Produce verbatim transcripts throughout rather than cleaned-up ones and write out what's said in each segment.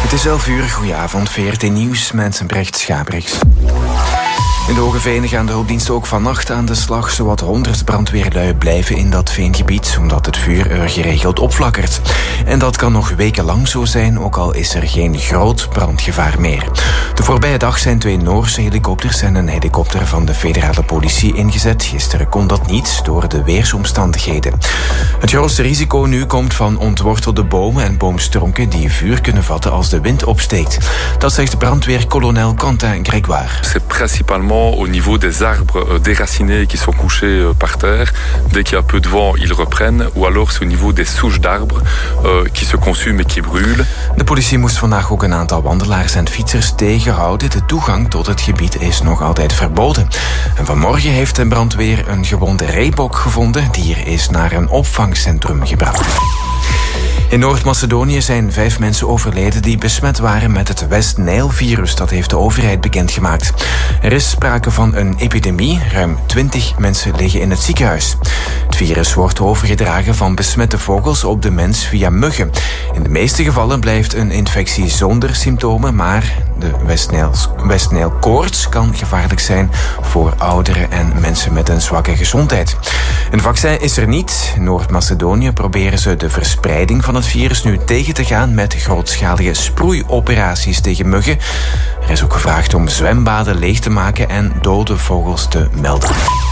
Het is elf uur, goedenavond, V R T Nieuws met Brecht Schabriks. In de Hoge Venen gaan de hulpdiensten ook vannacht aan de slag. Zowat honderd brandweerlui blijven in dat veengebied, omdat het vuur er geregeld opflakkert. En dat kan nog wekenlang zo zijn, ook al is er geen groot brandgevaar meer. De voorbije dag zijn twee Noorse helikopters en een helikopter van de federale politie ingezet. Gisteren kon dat niet, door de weersomstandigheden. Het grootste risico nu komt van ontwortelde bomen en boomstronken die vuur kunnen vatten als de wind opsteekt. Dat zegt brandweerkolonel Quentin Grégoire. C'est principalement au niveau des arbres déracinés qui sont couchés par terre. Dès qu'il y a peu de vent, ils reprennent. Ou alors c'est au niveau des souches d'arbres euh, qui se consument et qui brûlent. De politie moest vandaag ook een aantal wandelaars en fietsers tegenhouden. De toegang tot het gebied is nog altijd verboden. En vanmorgen heeft de brandweer een gewonde reebok gevonden. Het dier is naar een opvangcentrum gebracht. In Noord-Macedonië zijn vijf mensen overleden die besmet waren met het West-Nijl-virus. Dat heeft de overheid bekendgemaakt. Er is sprake van een epidemie. Ruim twintig mensen liggen in het ziekenhuis. Het virus wordt overgedragen van besmette vogels op de mens via muggen. In de meeste gevallen blijft een infectie zonder symptomen, maar de West-Nijl-koorts kan gevaarlijk zijn voor ouderen en mensen met een zwakke gezondheid. Een vaccin is er niet. In Noord-Macedonië proberen ze de verspreiding van het virus nu tegen te gaan met grootschalige sproeioperaties tegen muggen. Er is ook gevraagd om zwembaden leeg te maken en dode vogels te melden.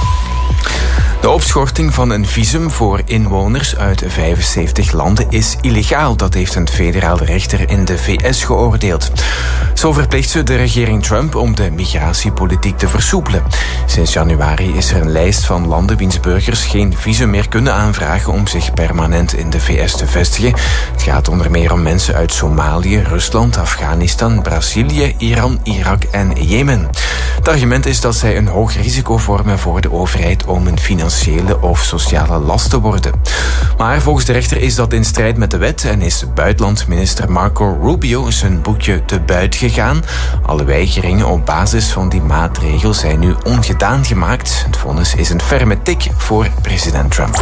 De opschorting van een visum voor inwoners uit vijfenzeventig landen is illegaal. Dat heeft een federale rechter in de V S geoordeeld. Zo verplicht ze de regering Trump om de migratiepolitiek te versoepelen. Sinds januari is er een lijst van landen wiens burgers geen visum meer kunnen aanvragen om zich permanent in de V S te vestigen. Het gaat onder meer om mensen uit Somalië, Rusland, Afghanistan, Brazilië, Iran, Irak en Jemen. Het argument is dat zij een hoog risico vormen voor de overheid om een financiële of sociale last te worden. Maar volgens de rechter is dat in strijd met de wet en is buitenlandminister Marco Rubio zijn boekje te buit gegaan. Alle weigeringen op basis van die maatregel zijn nu ongedaan gemaakt. Het vonnis is een ferme tik voor president Trump.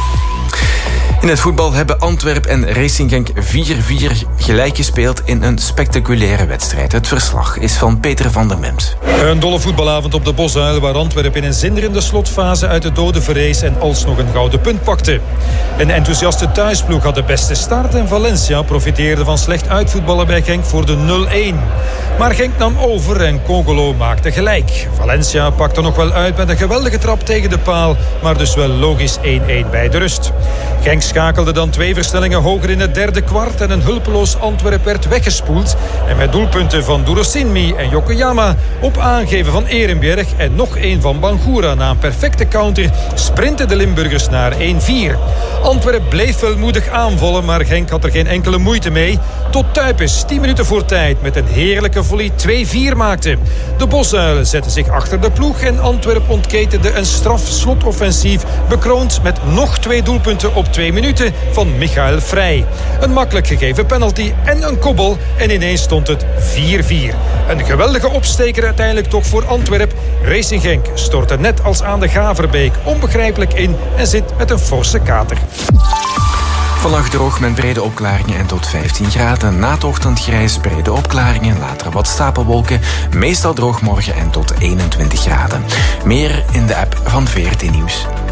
In het voetbal hebben Antwerp en Racing Genk vier vier gelijk gespeeld in een spectaculaire wedstrijd. Het verslag is van Peter van der Memt. Een dolle voetbalavond op de Bosuil, waar Antwerp in een zinderende slotfase uit de dode verrees en alsnog een gouden punt pakte. Een enthousiaste thuisploeg had de beste start en Valencia profiteerde van slecht uitvoetballen bij Genk voor de nul-een. Maar Genk nam over en Kogolo maakte gelijk. Valencia pakte nog wel uit met een geweldige trap tegen de paal, maar dus wel logisch één-één bij de rust. Genk schakelde dan twee versnellingen hoger in het derde kwart en een hulpeloos Antwerp werd weggespoeld. En met doelpunten van Durosinmi en Yokoyama op aangeven van Ehrenberg en nog één van Bangura na een perfecte counter sprinten de Limburgers naar één-vier. Antwerp bleef wel moedig aanvallen, maar Genk had er geen enkele moeite mee. Tot Tuypes tien minuten voor tijd met een heerlijke volley twee-vier maakte. De Bosuilen zetten zich achter de ploeg en Antwerp ontketende een straf slotoffensief, bekroond met nog twee doelpunten op twee minuten van Michael Vrij. Een makkelijk gegeven penalty en een kobbel en ineens stond het vier-vier. Een geweldige opsteker uiteindelijk toch voor Antwerp. Racing Genk stortte net als aan de Gaverbeek onbegrijpelijk in en zit met een forse kater. Vannacht droog met brede opklaringen en tot vijftien graden. Na het ochtend grijs, brede opklaringen, later wat stapelwolken. Meestal droog morgen en tot eenentwintig graden. Meer in de app van V R T Nieuws.